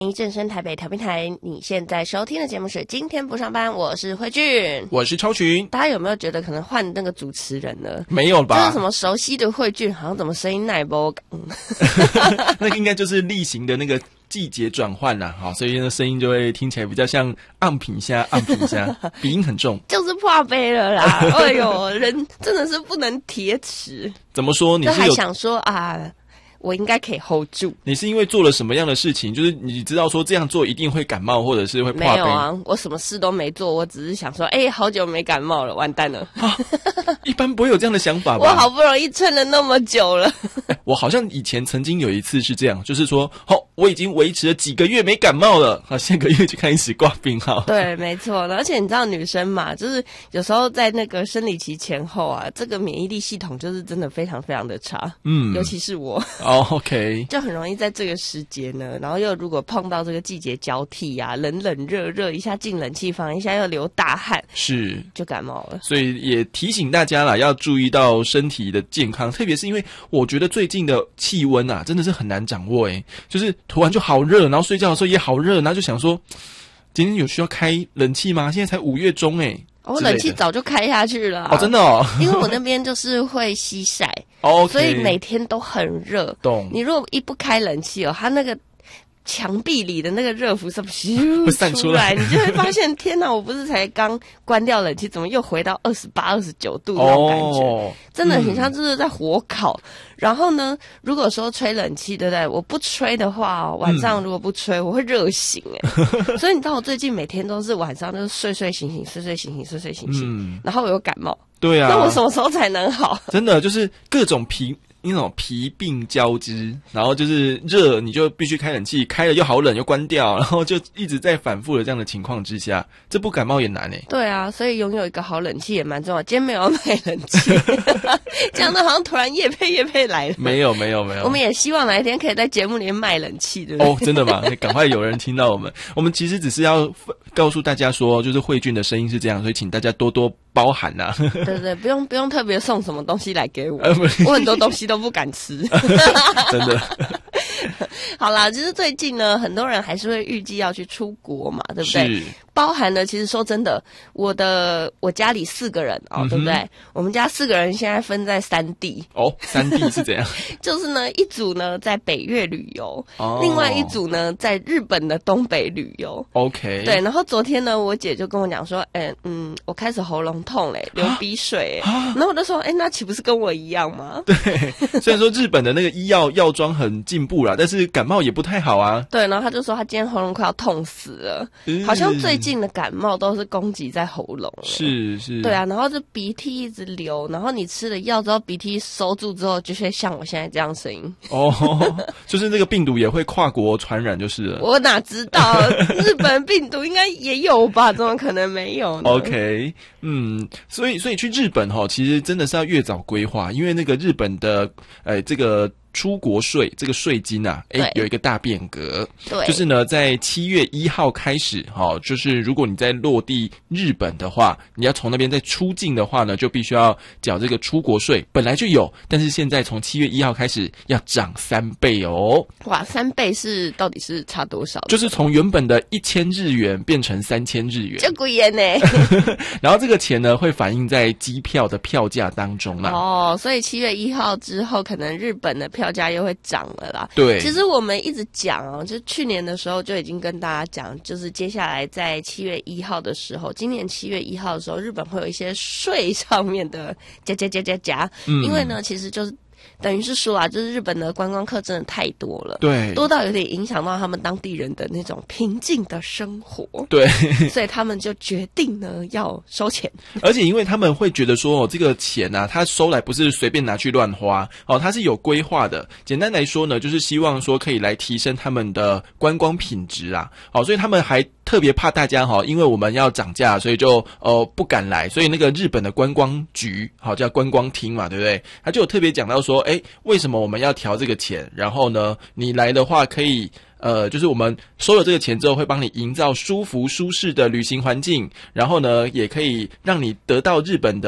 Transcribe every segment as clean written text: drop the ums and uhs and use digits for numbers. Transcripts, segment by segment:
一正声台北调频台，你现在收听的节目是今天不上班，我是慧俊， 我是超群。 大家有没有觉得可能换那个主持人了？ 没有吧？ 就是什么熟悉的慧俊，好像怎么声音耐波？ 那个应该就是例行的那个季节转换啦，好，所以那声音就会听起来比较像暗品虾，鼻音很重， 就是破杯了啦！哎呦，人真的是不能铁齿。 怎么说？你就是还想说啊，我应该可以 hold 住。 你是因为做了什么样的事情？就是你知道说这样做一定会感冒，或者是会破杯？ 没有啊，我什么事都没做，我只是想说，好久没感冒了，完蛋了。 一般不会有这样的想法吧？ 我好不容易撑了那么久了。 我好像以前曾经有一次是这样，就是说，我已经维持了几个月没感冒了，下个月就开始挂病号。 对，没错。而且你知道女生嘛，就是有时候在那个生理期前后啊，这个免疫力系统就是真的非常非常的差。尤其是我。 OK， 就很容易在这个时节呢，然后又如果碰到这个季节交替啊，冷冷热热，一下进冷气房，一下又流大汗， 是就感冒了。 所以也提醒大家啦，要注意到身体的健康，特别是因为我觉得最近的气温啊，真的是很难掌握就是突然就好热，然后睡觉的时候也好热，然后就想说，今天有需要开冷气吗？现在才5月中我冷气早就开下去了真的因为我那边就是会西晒所以每天都很热。 懂。 你如果一不开冷气它那个墙壁里的那个热辐射会散出来， 你就会发现天哪，我不是才刚关掉冷气，怎么又回到28、29度那种感觉真的很像就是在火烤。然后呢，如果说吹冷气，对不对？我不吹的话晚上如果不吹，我会热醒所以你知道我最近每天都是晚上就是睡睡醒醒，睡睡醒醒，睡睡醒醒，然后我有感冒。 对啊， 那我什么时候才能好？ 真的就是各种那种疲病交织，然后就是热你就必须开冷气，开了又好冷又关掉，然后就一直在反复的这样的情况之下，这不感冒也难对啊，所以拥有一个好冷气也蛮重要。今天没有买冷气这样的好像突然业配来了。没有我们也希望哪一天可以在节目里面卖冷气，对不对？ 真的吗？赶快有人听到我们我们其实只是要告诉大家说，就是慧俊的声音是这样，所以请大家多多包涵对，不用特别送什么东西来给我我很多东西都不敢吃真的好啦，其实最近呢，很多人还是会预计要去出国嘛，对不对？包含了其实说真的，我家里4个人对不对？我们家4个人现在分在3地 3地是怎样？ 就是呢，一组呢在北越旅游另外一组呢在日本的东北旅游 OK。 对，然后昨天呢，我姐就跟我讲说我开始喉咙痛流鼻水然后我就说那岂不是跟我一样吗？ 对，虽然说日本的那个医药妆很进步啦，但是感冒也不太好啊。 对，然后他就说他今天喉咙快要痛死了好像最近的感冒都是攻击在喉咙是对啊，然后就鼻涕一直流，然后你吃了药之后鼻涕收住之后就会像我现在这样声音就是那个病毒也会跨国传染就是了。 我哪知道日本病毒应该也有吧，怎么可能没有呢？ OK， 所以去日本其实真的是要越早规划，因为那个日本的这个出国税这个税金有一个大变革。 对， 就是呢在7月1号开始就是如果你在落地日本的话，你要从那边再出境的话呢，就必须要缴这个出国税，本来就有，但是现在从7月1号开始要涨3倍哇，3倍到底是差多少？ 就是从原本的1000日元变成3000日元， 这贵耶呢然后这个钱呢会反映在机票的票价当中啦。 所以7月1号之后可能日本的票价又会涨了啦。 对， 其实我们一直讲就去年的时候就已经跟大家讲，就是接下来在7月1号的时候，今年7月1号的时候，日本会有一些税上面的加，因为呢其实就是等于是说就是日本的观光客真的太多了， 对， 多到有点影响到他们当地人的那种平静的生活， 对， 所以他们就决定呢要收钱， 而且因为他们会觉得说这个钱他收来不是随便拿去乱花他是有规划的。简单来说呢，就是希望说可以来提升他们的观光品质所以他们还特别怕大家因为我们要涨价，所以就不敢来，所以那个日本的观光局叫观光厅嘛，对不对？他就有特别讲到说为什么我们要调这个钱，然后呢你来的话可以就是我们收了这个钱之后会帮你营造舒服舒适的旅行环境，然后呢也可以让你得到日本的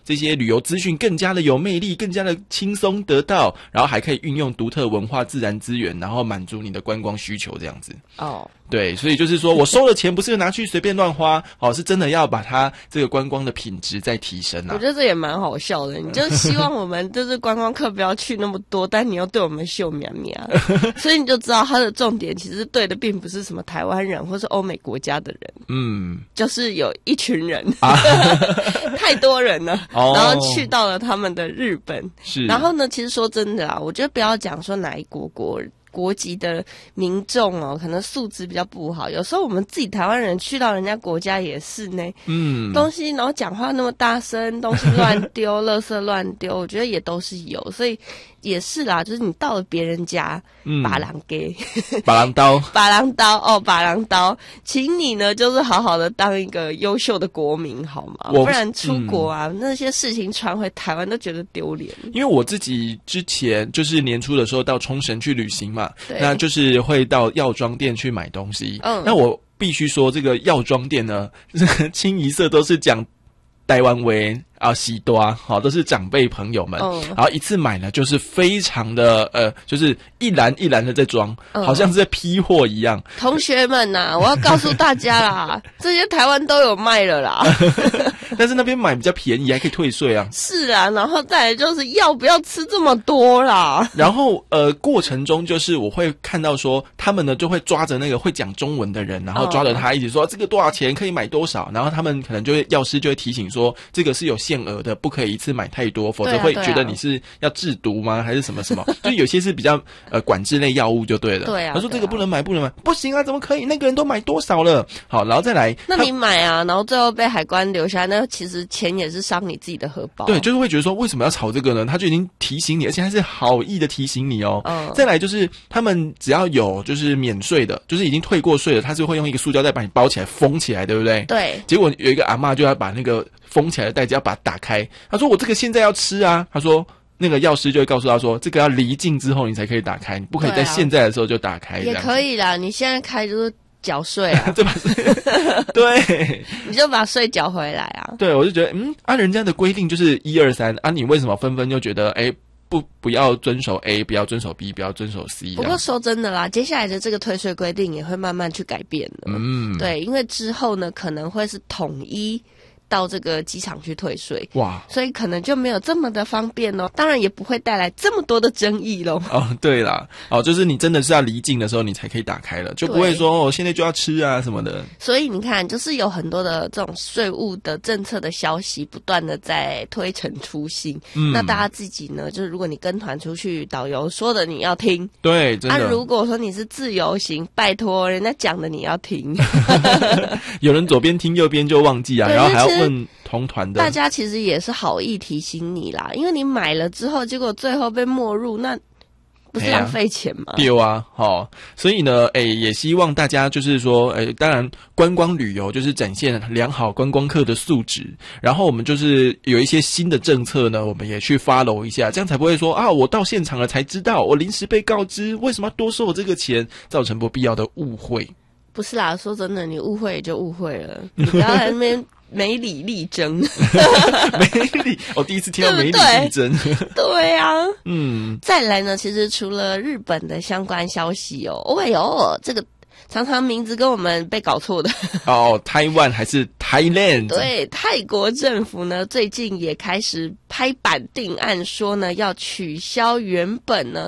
这些旅游资讯更加的有魅力，更加的轻松得到，然后还可以运用独特文化自然资源，然后满足你的观光需求这样子。对，所以就是说我收了钱不是拿去随便乱花，是真的要把它这个观光的品质再提升啊。 我觉得这也蛮好笑的，你就希望我们就是观光客不要去那么多，但你又对我们秀绵绵，所以你就知道它的重点其实对的并不是什么台湾人或是欧美国家的人，就是有一群人太多人了，然后去到了他们的日本。是，然后呢，其实说真的啊，我觉得不要讲说哪一国籍的民众可能素质比较不好，有时候我们自己台湾人去到人家国家也是呢，东西然后讲话那么大声，东西乱丢垃圾乱丢，我觉得也都是有，所以也是啦，就是你到了别人家，把郎给把郎刀，请你呢就是好好的当一个优秀的国民好吗？不然出国啊，那些事情传回台湾都觉得丢脸。因为我自己之前就是年初的时候到冲绳去旅行嘛，那就是会到药妆店去买东西。那我必须说，这个药妆店呢，清一色都是讲台湾味喜多都是长辈朋友们，然后一次买呢就是非常的就是一篮一篮的在装，好像是在批货一样。 同学们我要告诉大家啦，这些台湾都有卖了啦。 但是那边买比较便宜，还可以退税啊。 是啊，然后再来就是要不要吃这么多啦？ 然后过程中就是我会看到说，他们呢就会抓着那个会讲中文的人，然后抓着他一起说这个多少钱可以买多少，然后他们可能就会药师就会提醒说这个是有限额的，不可以一次买太多，否则会觉得你是要制毒吗？还是什么什么？就有些是比较管制类药物就对了。对啊，他说这个不能买，不行啊，怎么可以？那个人都买多少了？好，然后再来， 那你买啊，然后最后被海关留下，那其实钱也是伤你自己的荷包。 对，就是会觉得说为什么要炒这个呢？他就已经提醒你，而且还是好意的提醒你哦。再来就是他们只要有就是免税的，就是已经退过税了，他就会用一个塑胶袋把你包起来封起来，对不对？对。结果有一个阿嬷就要把那个封起来的袋子要把它打开，他说我这个现在要吃啊，他说那个药师就会告诉他说这个要离境之后你才可以打开，你不可以在现在的时候就打开。 也可以啦，你现在开就是缴税啊。 对， 你就把税缴回来啊。 对，我就觉得人家的规定就是1、2、3啊，你为什么纷纷就觉得不要遵守 A， 不要遵守 B， 不要遵守 C。 不过说真的啦，接下来的这个退税规定也会慢慢去改变的。对，因为之后呢可能会是统一到这个机场去退税，所以可能就没有这么的方便哦。当然也不会带来这么多的争议咯。 对啦，就是你真的是要离境的时候你才可以打开了，就不会说现在就要吃啊什么的。 所以你看，就是有很多的这种税务的政策的消息不断的在推陈出新。那大家自己呢，就是如果你跟团出去，导游说的你要听。 对，真的。 如果说你是自由行，拜托人家讲的你要听。 有人左边听右边就忘记啊，然后还要问同团的。 大家其实也是好意提醒你啦，因为你买了之后，结果最后被没入，那不是浪费钱吗？ 对啊，所以呢，也希望大家就是说，当然观光旅游就是展现良好观光客的素质，然后我们就是有一些新的政策呢，我们也去 follow 一下，这样才不会说我到现场了才知道，我临时被告知为什么要多收我这个钱，造成不必要的误会。 不是啦，说真的，你误会也就误会了，你不要在那边没理力争。 没理，我第一次听到没理力争。 对啊，再来呢，其实除了日本的相关消息这个常常名字跟我们被搞错的 Taiwan 还是 Thailand？ 对，泰国政府呢最近也开始拍板定案，说呢要取消原本呢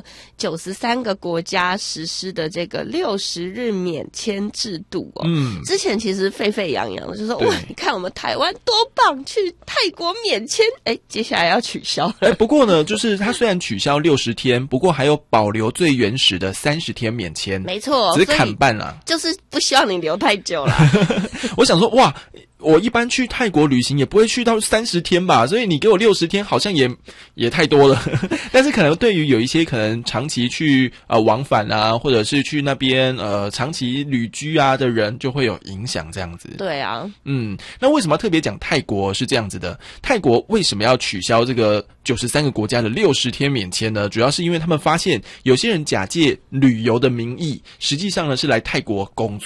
93个国家实施的这个60日免签制度之前其实沸沸扬扬的，就说哇，你看我们台湾多棒，去泰国免签，接下来要取消了。 不过呢，就是它虽然取消60天，不过还有保留最原始的30天免签。 没错， 只是砍半啦。 就是不希望你留太久了。 我想说，哇，我一般去泰国旅行也不会去到30天吧，所以你给我60天好像也太多了。但是可能对于有一些可能长期去往返啊，或者是去那边长期旅居啊的人，就会有影响这样子。 对啊， 那为什么要特别讲泰国是这样子的？泰国为什么要取消这个93个国家的60天免签呢？主要是因为他们发现有些人假借旅游的名义，实际上呢是来泰国工作。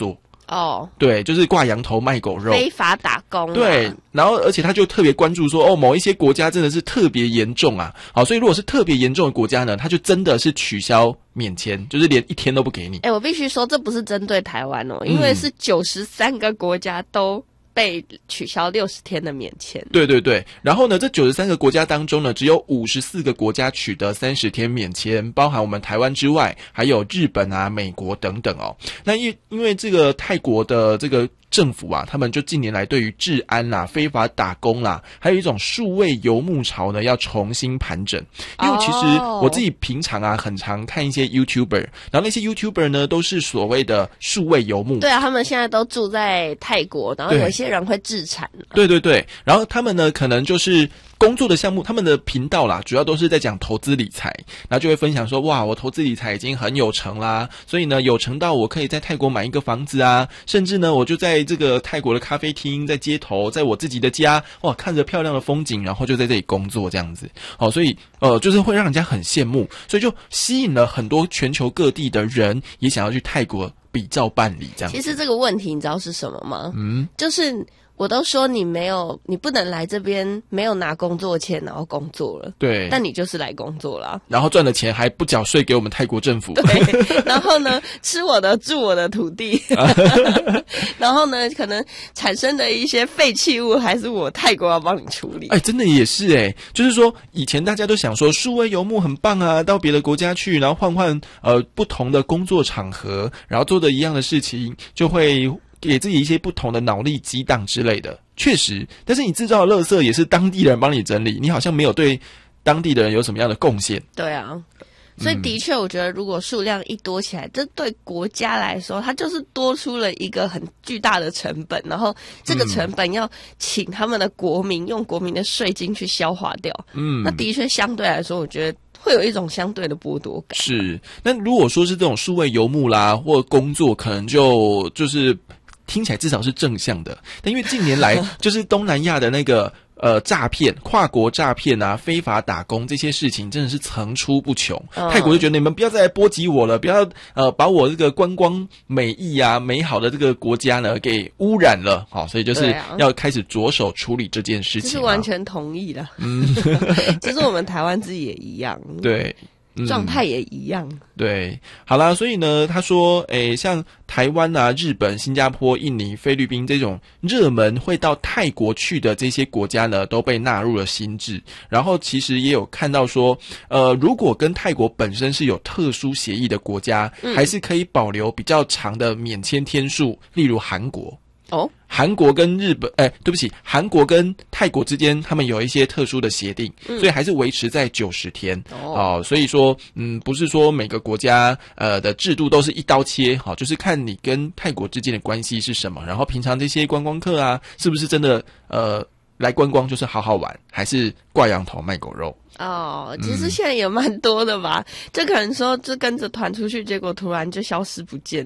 哦， 对，就是挂羊头卖狗肉， 非法打工。 对，然后而且他就特别关注说，某一些国家真的是特别严重啊。好，所以如果是特别严重的国家呢，他就真的是取消免签，就是连1天都不给你。 我必须说，这不是针对台湾哦，因为是93个国家都被取消60天的免签。 对对对，然后呢，这93个国家当中呢，只有54个国家取得30天免签，包含我们台湾之外，还有日本啊、美国等等哦。那因为这个泰国的这个政府啊，他们就近年来对于治安啦、非法打工啦，还有一种数位游牧潮呢，要重新盘整。因为其实我自己平常啊，很常看一些 YouTuber， 然后那些 YouTuber 呢，都是所谓的数位游牧。 对啊，他们现在都住在泰国，然后有些人会自产。 对对对，然后他们呢，可能就是工作的项目，他们的频道啦，主要都是在讲投资理财，然后就会分享说，哇，我投资理财已经很有成啦，所以呢，有成到我可以在泰国买一个房子啊，甚至呢，我就在这个泰国的咖啡厅，在街头，在我自己的家，哇，看着漂亮的风景，然后就在这里工作这样子。所以就是会让人家很羡慕，所以就吸引了很多全球各地的人也想要去泰国比照办理这样子。 其实这个问题你知道是什么吗？就是我都说你不能来这边没有拿工作签然后工作了， 对， 但你就是来工作了， 然后赚的钱还不缴税给我们泰国政府， 对，然后呢吃我的住我的土地，然后呢可能产生的一些废弃物还是我泰国要帮你处理。 真的也是就是说以前大家都想说数位游牧很棒啊，到别的国家去，然后换不同的工作场合，然后做的一样的事情，就会给自己一些不同的脑力激荡之类的，确实，但是你制造的垃圾也是当地人帮你整理，你好像没有对当地的人有什么样的贡献。 对啊，所以的确我觉得如果数量一多起来，这对国家来说它就是多出了一个很巨大的成本，然后这个成本要请他们的国民用国民的税金去消化掉。那的确相对来说我觉得会有一种相对的剥夺感。 是，那如果说是这种数位游牧啦或工作，可能就是听起来至少是正向的，但因为近年来就是东南亚的那个诈骗、跨国诈骗啊、非法打工这些事情真的是层出不穷。泰国就觉得你们不要再来波及我了，不要把我这个观光美意啊、美好的这个国家呢给污染了。好，所以就是要开始着手处理这件事情。 这是完全同意的。其实我们台湾自己也一样。 对。 状态也一样。 对，好啦，所以呢，他说，像台湾啊、日本、新加坡、印尼、菲律宾这种热门会到泰国去的这些国家呢，都被纳入了新制。然后其实也有看到说，如果跟泰国本身是有特殊协议的国家，还是可以保留比较长的免签天数，例如韩国。韩国跟日本，对不起，韩国跟泰国之间他们有一些特殊的协定，所以还是维持在90天。所以说，不是说每个国家的制度都是一刀切，就是看你跟泰国之间的关系是什么，然后平常这些观光客啊，是不是真的来观光就是好好玩，还是挂羊头卖狗肉？ 其实现在也蛮多的吧，就可能说就跟着团出去，结果突然就消失不见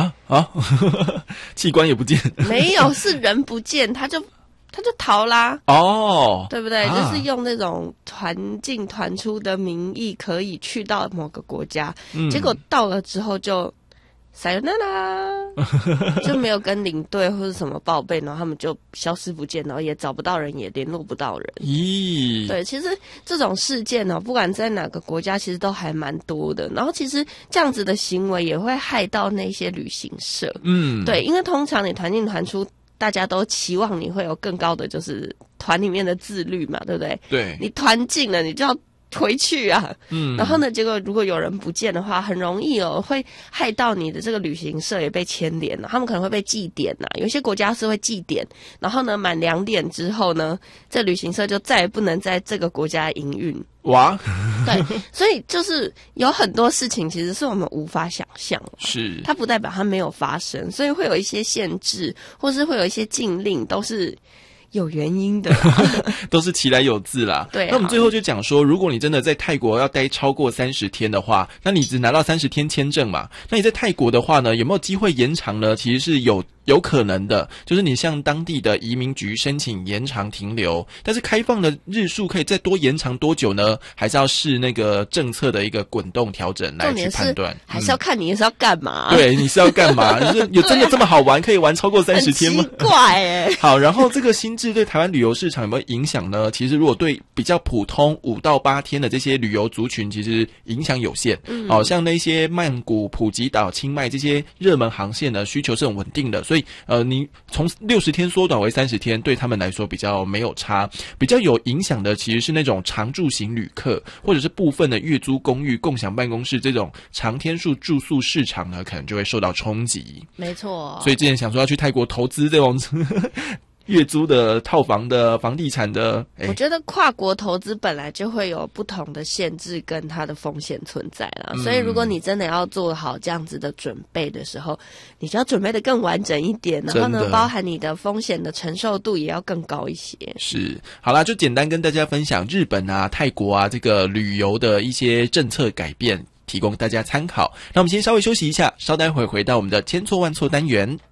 器官也不见， 没有，是人不见，他就逃啦，对不对？就是用那种团进团出的名义可以去到某个国家，结果到了之后就sayonara，就没有跟领队或者什么报备，然后他们就消失不见，然后也找不到人，也联络不到人。对，其实这种事件不管在哪个国家，其实都还蛮多的。然后其实这样子的行为也会害到那些旅行社。对，因为通常你团进团出，大家都期望你会有更高的就是团里面的自律嘛，对不对？ 对， 你团进了，你就要回去啊，然后呢，结果如果有人不见的话，很容易会害到你的这个旅行社也被牵连了，他们可能会被记点啊，有些国家是会记点，然后呢，满2点之后呢，这旅行社就再也不能在这个国家营运。 哇， 对，所以就是有很多事情其实是我们无法想象， 是它不代表它没有发生，所以会有一些限制，或是会有一些禁令，都是有原因的都是其来有自啦。 对那我们最后就讲说，如果你真的在泰国要待超过30天的话，那你只拿到30天签证嘛，那你在泰国的话呢，有没有机会延长呢？其实是有有可能的，就是你向当地的移民局申请延长停留，但是开放的日数可以再多延长多久呢？还是要视那个政策的一个滚动调整来去判断。 还是要看你是要干嘛。 对，你是要干嘛？有真的这么好玩，可以玩超过30天吗？ 很奇怪耶。 好，然后这个新制对台湾旅游市场有没有影响呢？其实如果对比较普通5到8天的这些旅游族群，其实影响有限。像那些曼谷、普吉岛、清迈这些热门航线呢，需求是很稳定的，所以你从60天缩短为30天，对他们来说比较没有差。比较有影响的其实是那种常住型旅客，或者是部分的月租公寓、共享办公室这种长天数住宿市场呢，可能就会受到冲击。 没错。 所以之前想说要去泰国投资这种月租的套房的房地产的， 我觉得跨国投资本来就会有不同的限制跟它的风险存在啦，所以如果你真的要做好这样子的准备的时候，你就要准备的更完整一点，然后呢，包含你的风险的承受度也要更高一些。 是，好啦，就简单跟大家分享日本啊、泰国啊这个旅游的一些政策改变，提供大家参考。那我们先稍微休息一下，稍待会回到我们的千错万错单元。